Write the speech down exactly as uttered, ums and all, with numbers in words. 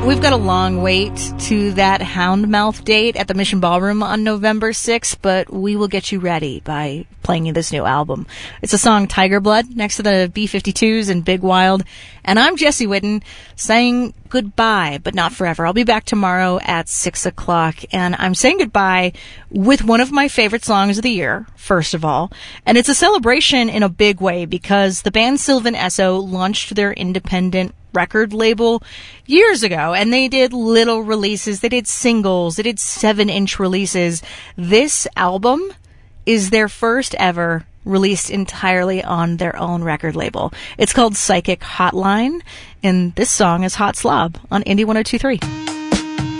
We've got a long wait to that Houndmouth date at the Mission Ballroom on November sixth, but we will get you ready by playing you this new album. It's a song, Tiger Blood, next to the B fifty-twos and Big Wild. And I'm Jesse Whitten saying goodbye, but not forever. I'll be back tomorrow at six o'clock, and I'm saying goodbye with one of my favorite songs of the year, first of all. And it's a celebration in a big way because the band Sylvan Esso launched their independent record label years ago, and they did little releases, they did singles, they did seven inch releases. This album is their first ever released entirely on their own record label. It's called Psychic Hotline, and this song is Hot Slob on Indie one oh two point three.